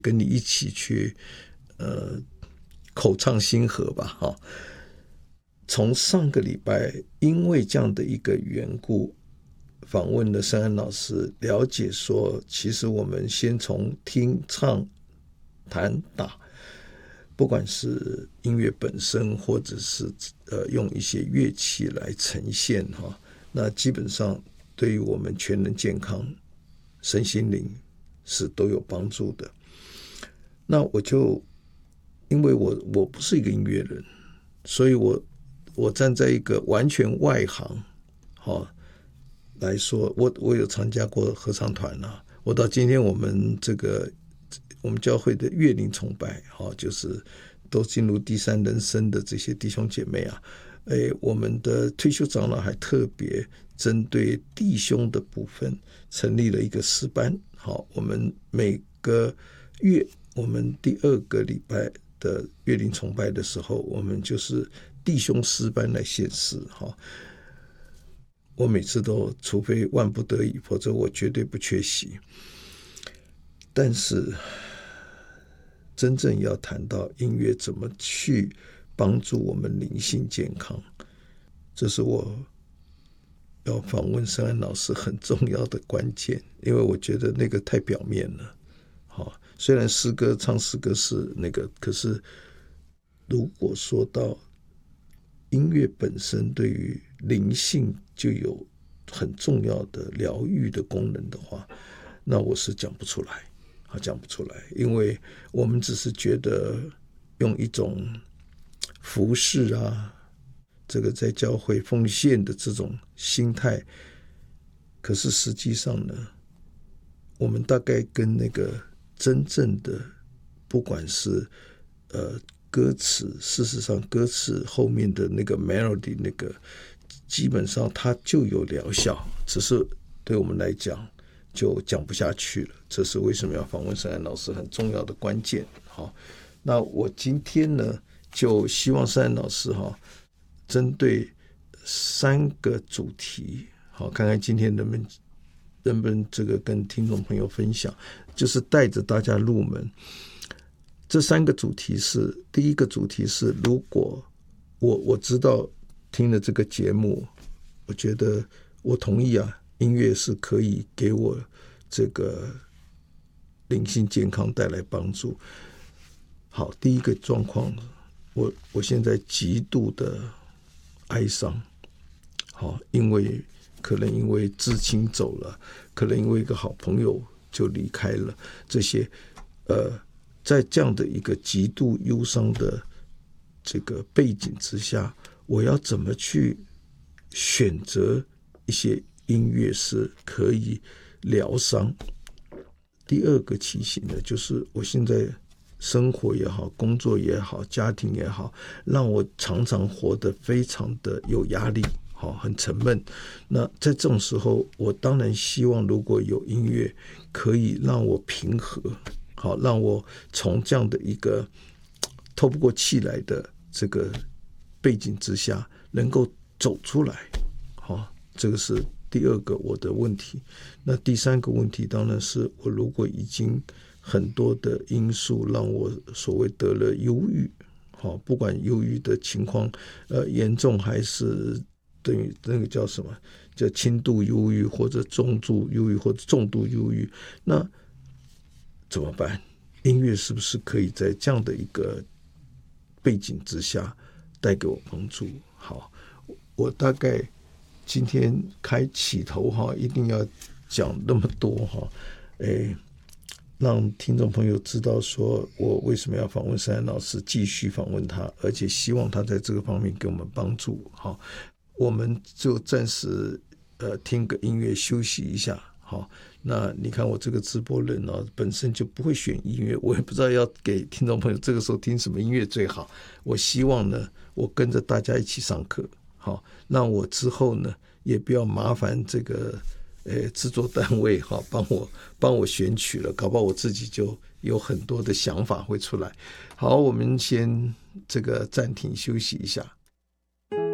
跟你一起去口唱心和吧。从上个礼拜因为这样的一个缘故，访问了申安老师，了解说其实我们先从听唱弹打，不管是音乐本身或者是用一些乐器来呈现那基本上对于我们全人健康身心灵是都有帮助的。那我就因为我不是一个音乐人，所以我站在一个完全外行来说，我有参加过合唱团我到今天我们教会的乐龄崇拜就是都进入第三人生的这些弟兄姐妹我们的退休长老还特别针对弟兄的部分成立了一个诗班。我们每个月我们第2个礼拜的乐龄崇拜的时候，我们就是弟兄诗班来献诗我每次都除非万不得已，否则我绝对不缺席。但是真正要谈到音乐怎么去帮助我们灵性健康，这是我要访问申安老师很重要的关键，因为我觉得那个太表面了。虽然诗歌唱诗歌是那个，可是如果说到音乐本身对于灵性就有很重要的疗愈的功能的话，那我是讲不出来，因为我们只是觉得用一种服侍这个在教会奉献的这种心态，可是实际上呢，我们大概跟那个真正的不管是歌词，事实上歌词后面的那个 melody 那个基本上它就有疗效，只是对我们来讲就讲不下去了。这是为什么要访问申安老师很重要的关键。那我今天呢就希望申安老师针对3个主题看看今天能不能这个跟听众朋友分享，就是带着大家入门。这3个主题是，第一个主题是，如果我知道听了这个节目，我觉得我同意音乐是可以给我这个灵性健康带来帮助。好，第一个状况，我现在极度的哀伤，可能因为至亲走了，可能因为一个好朋友就离开了，这些在这样的一个极度忧伤的这个背景之下，我要怎么去选择一些音乐是可以疗伤？第2个情形呢，就是我现在生活也好，工作也好，家庭也好，让我常常活得非常的有压力，很沉闷。那在这种时候，我当然希望如果有音乐可以让我平和，让我从这样的一个透不过气来的这个背景之下能够走出来。这个是第2个我的问题。那第3个问题当然是，我如果已经很多的因素让我所谓得了忧郁，不管忧郁的情况严重还是等于那个叫什么，叫轻度忧郁或者中度忧郁或者重度忧郁，那怎么办？音乐是不是可以在这样的一个背景之下带给我帮助？好，我大概今天开起头一定要讲那么多让听众朋友知道说我为什么要访问申安老师，继续访问他，而且希望他在这个方面给我们帮助。好，我们就暂时听个音乐休息一下。好，那你看我这个直播人本身就不会选音乐，我也不知道要给听众朋友这个时候听什么音乐最好。我希望呢，我跟着大家一起上课。好，那我之后呢，也不要麻烦这个制作单位帮我选曲了，搞不好我自己就有很多的想法会出来。好，我们先这个暂停休息一下。